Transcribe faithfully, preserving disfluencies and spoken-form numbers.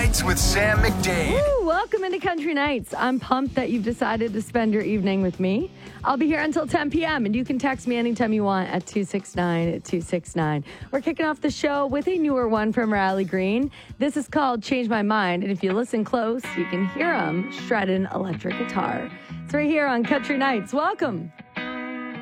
Nights with Sam McDade. Woo, welcome into Country Nights. I'm pumped that you've decided to spend your evening with me. I'll be here until ten p.m. and you can text me anytime you want at two six nine, two six nine. We're kicking off the show with a newer one from Riley Green. This is called Change My Mind, and if you listen close, you can hear him shredding electric guitar. It's right here on Country Nights. Welcome.